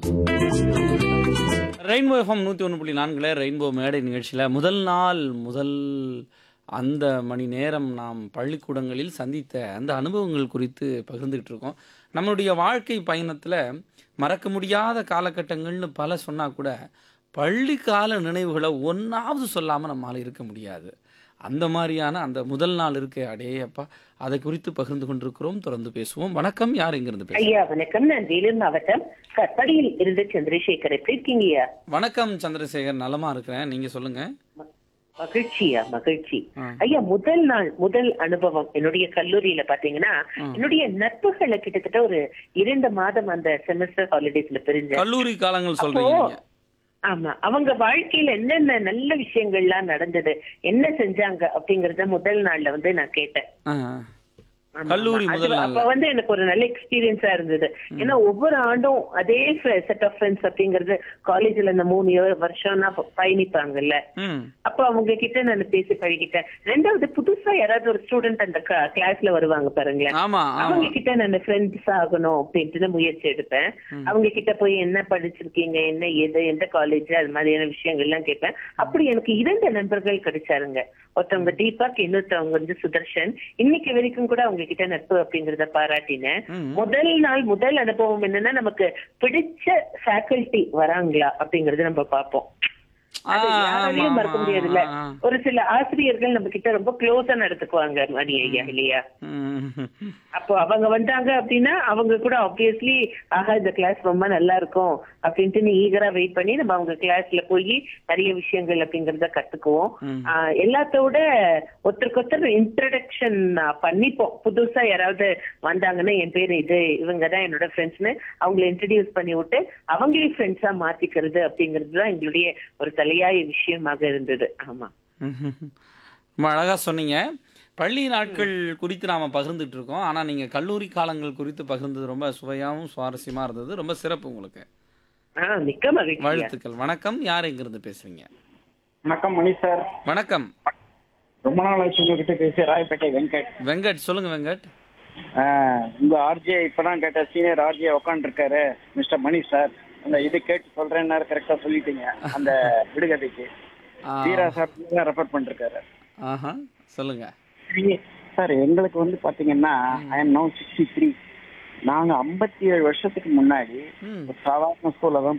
Rainbow FM 101.4 rainbow மேடை நிகழ்ச்சியில் முதல் நாள் முதல் அந்த மணி நேரம் நாம் பள்ளிக்கூடங்களில் சந்தித்த அந்த அனுபவங்கள் குறித்து பகிர்ந்துகிட்டு இருக்கோம். நம்மளுடைய வாழ்க்கை பயணத்தில் மறக்க முடியாத காலகட்டங்கள்னு பல சொன்னால் கூட பள்ளி கால நினைவுகளை ஒன்றாவது சொல்லாமல் நம்மளால் இருக்க முடியாது. அந்த மாதிரியான அந்த முதல் நாள் இருக்க அடேயப்பா, அதை குறித்து பகிர்ந்து கொண்டிருக்கிறோம். தொடர்ந்து பேசுவோம். வணக்கம், யார் எங்கிருந்து பேசுறீங்க? ஐயா வணக்கம். நான் வேலூர் மாவட்டம் கற்படியில் இருந்து சந்திரசேகர். எப்படி இருக்கீங்க ஐயா? வணக்கம் சந்திரசேகர், நலமா இருக்கிறேன். நீங்க சொல்லுங்க. மகிழ்ச்சியா மகிழ்ச்சி. ஆ. ஐயா, முதல் நாள் முதல் அனுபவம் என்னுடைய கல்லூரியில பாத்தீங்கன்னா, என்னுடைய நட்புகளை கிட்டத்தட்ட ஒரு 2 மாதம் அந்த செமஸ்டர் ஹாலிடேஸ்ல பிரிஞ்சேன். கல்லூரி காலங்கள் அப்போ சொல்றீங்க நீங்க. ஆமா, அவங்க வாழ்க்கையில என்னென்ன நல்ல விஷயங்கள்லாம் நடந்தது, என்ன செஞ்சாங்க அப்படிங்கறத முதல் நாள்ல வந்து நான் கேட்டேன். ஆ. ஆமா, கல்லூரி ஆமா. முதல் அப்ப நாள்ல. வந்து எனக்கு ஒரு நல்ல எக்ஸ்பீரியன்ஸா இருந்தது. ஏன்னா ஒவ்வொரு ஆண்டும் அதே செட் ஆஃப் ஃப்ரெண்ட்ஸ் அப்படிங்கறது காலேஜ்ல இந்த 3 வருஷம்னா பயணிப்பாங்கல்ல. ம். அப்ப அவங்க கிட்ட நான் பேசி பழகிட்டேன். 2வது, புதுசா யாராவது ஒரு ஸ்டூடெண்ட் அந்த கிளாஸ்ல வருவாங்க பாருங்களேன், ஆமா ஆமா. அவங்க கிட்ட நான் ஃப்ரெண்ட்ஸ் ஆகணும் அப்படின்ட்டு முயற்சி எடுப்பேன். அவங்க கிட்ட போய் என்ன படிச்சிருக்கீங்க, என்ன எது, எந்த காலேஜ், அது மாதிரியான விஷயங்கள் எல்லாம் கேட்பேன். அப்படி எனக்கு 2 நண்பர்கள் கிடைச்சாருங்க. ஒருத்தவங்க தீபக், இன்னொருத்தவங்க வந்து சுதர்ஷன். இன்னைக்கு வரைக்கும் கூட அவங்க கிட்ட நட்பு அப்படிங்கறத பாராட்டினேன். ம். முதல் நாள் முதல் அனுபவம் என்னன்னா, நமக்கு பிடிச்ச ஃபேக்கல்டி வராங்களா அப்படிங்கறத நம்ம பார்ப்போம். அது யாராலையும் மறக்க முடியாதுல்ல. ஒரு சில ஆசிரியர்கள் நம்ம கிட்ட ரொம்ப க்ளோஸா நடந்துக்குவாங்க மணி ஐயா, இல்லையா? அப்போ அவங்க வந்தாங்க அப்படின்னா அவங்க கூட ஆப்வியஸ்லி ஆஹா இந்த கிளாஸ் ரொம்ப நல்லா இருக்கும் அப்படின்ட்டு நீ ஈகரா வெயிட் பண்ணி நம்ம அவங்க கிளாஸ்ல போய் நிறைய விஷயங்கள் அப்படிங்கறத கத்துக்குவோம். எல்லாத்தோட ஒருத்தருக்கு இன்ட்ரடக்ஷன் பண்ணிப்போம். புதுசா யாராவது வந்தாங்கன்னா என் பேரு இது, இவங்கதான் என்னோட ஃப்ரெண்ட்ஸ்னு அவங்களை இன்ட்ரடியூஸ் பண்ணி விட்டு அவங்களே ஃப்ரெண்ட்ஸா மாத்திக்கிறது அப்படிங்கிறது தான் எங்களுடைய ஒரு தலையாய விஷயமாக இருந்தது. ஆமா, ரொம்ப அழகா சொன்னீங்க. பள்ளி நாட்கள் குறித்து நாம பகிர்ந்துட்டு இருக்கோம். ஆனா நீங்க கல்லூரி காலங்கள் குறித்து பகிர்ந்தது ரொம்ப சுவையாகவும் சுவாரஸ்யமா இருந்தது. ரொம்ப சிறப்பு உங்களுக்கு. மிக்க மகிழ்ச்சி. வாழ்த்துக்கள். வணக்கம், யார் எங்கிருந்து பேசுறீங்க? வணக்கம் மணி சார். வணக்கம். ரொம்ப நாள் ஆச்சு உங்ககிட்ட பேசி. ராயப்பேட்டை வெங்கட். வெங்கட், சொல்லுங்க வெங்கட். உங்க ஆர்ஜே இப்பதான் கேட்ட சீனியர் ஆர்ஜே உட்காந்துருக்காரு மிஸ்டர் மணி சார். அந்த இது கேட்டு சொல்றேன்னு கரெக்டா சொல்லிட்டீங்க. அந்த விடுகதைக்கு வீரா சார் ரெஃபர் பண்ணிருக்காரு. ஆஹா, சொல்லுங்க சார். எங்களுக்கு வந்து பாத்தீங்கன்னா ஐ எம் நவ் 63. நாங்க 57 வருஷத்துக்கு முன்னாடி ஒரு சாதாரண ஸ்கூல்ல தான்